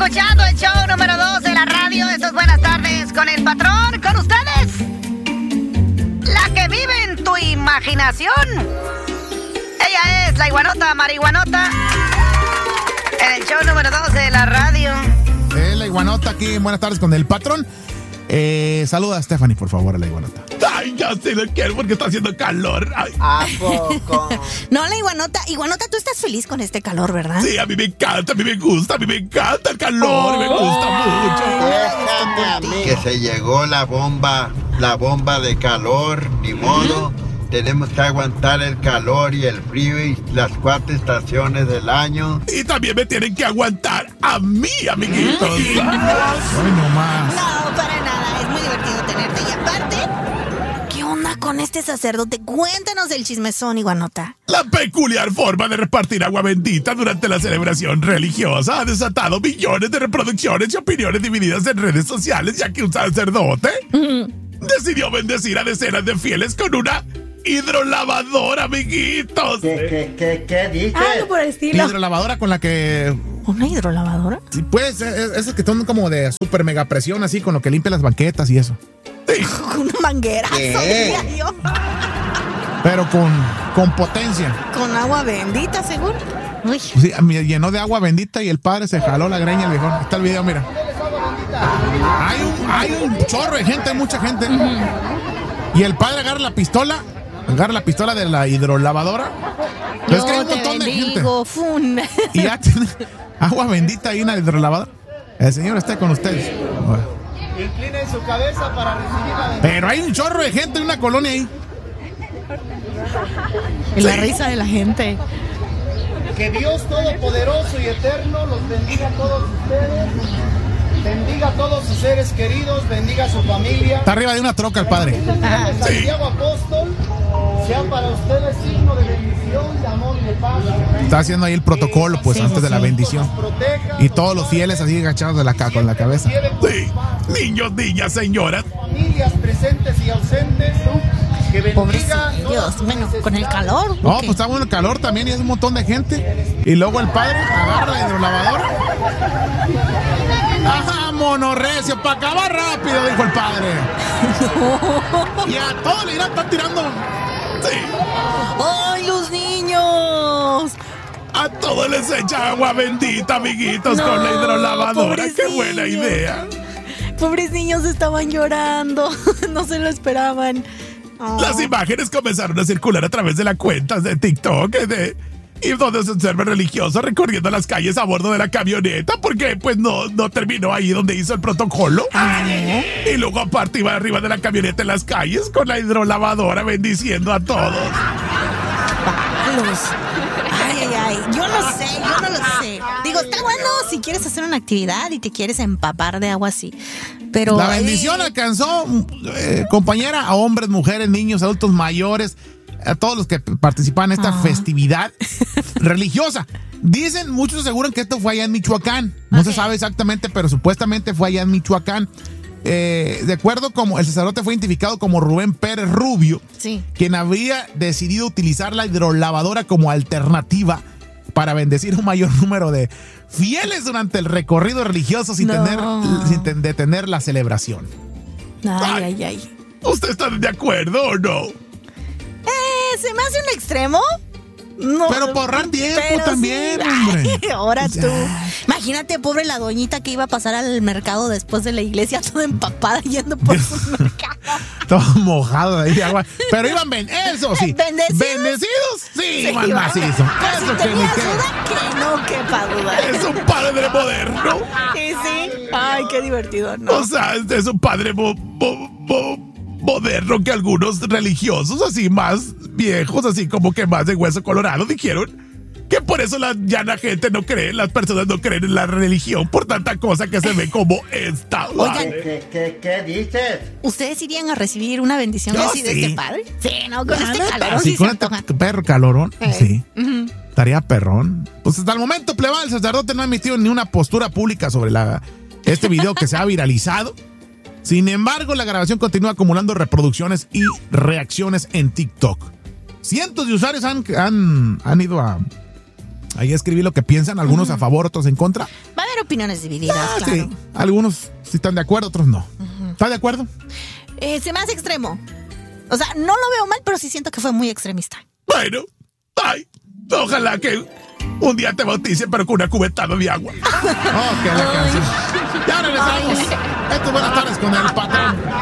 escuchando el show número 2 de la radio. Esto es Buenas Tardes con el Patrón. Con ustedes, la que vive en tu imaginación. Ella es la iguanota marihuanota en el show número 2 de la radio. La iguanota aquí en Buenas Tardes con el Patrón. Saluda a Stephanie, por favor, a la iguanota. Ay, ya sí lo quiero porque está haciendo calor. Ay. ¿A poco? No, la iguanota, tú estás feliz con este calor, ¿verdad? Sí, a mí me encanta, a mí me gusta, a mí me encanta el calor, me gusta mucho. Déjame a mí. Que se llegó la bomba de calor, ni modo. Tenemos que aguantar el calor y el frío y las 4 estaciones del año. Y también me tienen que aguantar a mí, amiguitos. Ay, no más. No, para nada, es muy divertido tenerte. Y aparte, ¿qué onda con este sacerdote? Cuéntanos el chismezón, iguanota. La peculiar forma de repartir agua bendita durante la celebración religiosa ha desatado millones de reproducciones y opiniones divididas en redes sociales, ya que un sacerdote decidió bendecir a decenas de fieles con una hidrolavadora, amiguitos. ¿Qué dices? Algo por el La estilo. hidrolavadora con la que... ¿Una hidrolavadora? Sí, pues, esas que son como de super mega presión, así, con lo que limpia las banquetas y eso. Sí. Una manguera, diría yo. Pero con potencia. Con agua bendita, seguro. Uy. Sí, me llenó de agua bendita y el padre se jaló la greña, el viejón. Está el video, mira. Hay un chorro de gente, hay mucha gente. Y el padre agarra la pistola de la hidrolavadora. Pero es que hay un montón de gente. Fun. Y ya tiene agua bendita y una hidrolavadora. El Señor está con ustedes. Inclinen su cabeza para recibir la bendición. Pero hay un chorro de gente en una colonia ahí. Y la risa de la gente. Que Dios Todopoderoso y Eterno los bendiga a todos ustedes, bendiga a todos sus seres queridos, bendiga a su familia. Está arriba de una troca el padre. Santiago Apóstol sea para ustedes signo de bendición, de amor y de paz. Está haciendo ahí el protocolo, pues, antes de la bendición. Y todos los fieles así agachados con la cabeza. Sí. Niños, niñas, señoras. Familias presentes y ausentes. Que bendiga Dios, bueno, con el calor. No, pues está bueno el calor también y es un montón de gente. Y luego el padre agarra la hidrolavadora. ¡Ajá, monorrecio! ¡Para acabar rápido! Dijo el padre. Y a todos le irán tirando. Sí. ¡Ay, los niños! A todos les echa agua bendita, amiguitos, No, con la hidrolavadora. pobres ¡Qué buena niños. idea! Pobres niños estaban llorando. No se lo esperaban. Oh. Las imágenes comenzaron a circular a través de las cuentas de TikTok y donde se observa religioso recorriendo las calles a bordo de la camioneta porque pues no terminó ahí donde hizo el protocolo. Y luego aparte iba arriba de la camioneta en las calles con la hidrolavadora bendiciendo a todos. Palos. Ay. Yo no lo sé. Digo, está bueno si quieres hacer una actividad y te quieres empapar de agua así. Pero La bendición alcanzó, compañera, a hombres, mujeres, niños, adultos mayores, a todos los que participan en esta festividad religiosa. Dicen, muchos aseguran que esto fue allá en Michoacán. No se sabe exactamente, pero supuestamente fue allá en Michoacán. De acuerdo como el sacerdote fue identificado como Rubén Pérez Rubio, sí, quien había decidido utilizar la hidrolavadora como alternativa para bendecir un mayor número de fieles durante el recorrido religioso sin detener la celebración. Ay. ¿Usted está de acuerdo o no? Se me hace un extremo. No, pero por ahorrar tiempo también, sí. hombre. Ay, ahora tú. Imagínate, pobre la doñita que iba a pasar al mercado después de la iglesia, toda empapada yendo por su mercado. Todo mojado ahí de agua. Pero iban eso sí. ¿Bendecidos? Sí, iban macizo. Eso que ni que no quepa duda. Es un padre moderno. Sí. Ay, qué divertido, ¿no? O sea, es un padre moderno que algunos religiosos así más viejos, así como que más de hueso colorado, dijeron que por eso la llana gente no cree, las personas no creen en la religión por tanta cosa que se ve como esta. Oigan, ¿Qué dices? ¿ustedes irían a recibir una bendición así de este padre? Sí, ¿no? Con este calorón así sí con se este antoja. perro calorón, sí. Uh-huh. Estaría perrón. Pues hasta el momento, plebal, el sacerdote no ha emitido ni una postura pública sobre este video que se ha viralizado. Sin embargo, la grabación continúa acumulando reproducciones y reacciones en TikTok. Cientos de usuarios han ido a escribir lo que piensan, algunos a favor, otros en contra. Va a haber opiniones divididas, claro. Sí, algunos sí están de acuerdo, otros no. ¿Estás de acuerdo? Se me hace extremo. O sea, no lo veo mal, pero sí siento que fue muy extremista. Bueno, ay, ojalá que un día te bauticen, pero con una cubetada de agua. Ok, la canción. Ya regresamos. Esto es Buenas Tardes con el Patrón.